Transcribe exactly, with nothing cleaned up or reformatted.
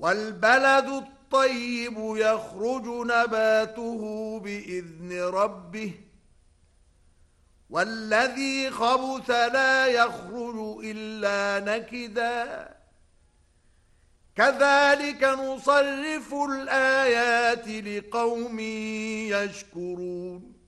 والبلد الطيب يخرج نباته بإذن ربه والذي خبث لا يخرج إلا نكدا كذلك نصرف الآيات لقوم يشكرون